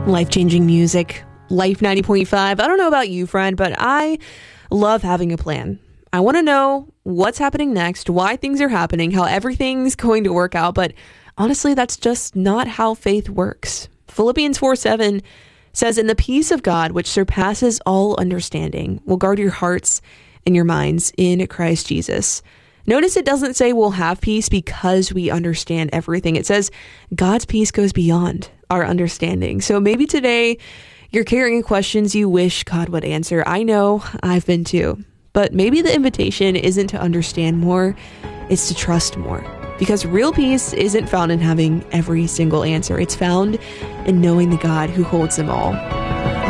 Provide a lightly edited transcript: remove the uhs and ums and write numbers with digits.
Life-changing music, Life 90.5. I don't know about you, friend, but I love having a plan. I want to know what's happening next, why things are happening, how everything's going to work out. But honestly, that's just not how faith works. Philippians 4:7 says, "And the peace of God, which surpasses all understanding, will guard your hearts and your minds in Christ Jesus." Notice it doesn't say we'll have peace because we understand everything. It says God's peace goes beyond our understanding. So maybe today you're carrying questions you wish God would answer. I know I've been too. But maybe the invitation isn't to understand more, it's to trust more. Because real peace isn't found in having every single answer. It's found in knowing the God who holds them all.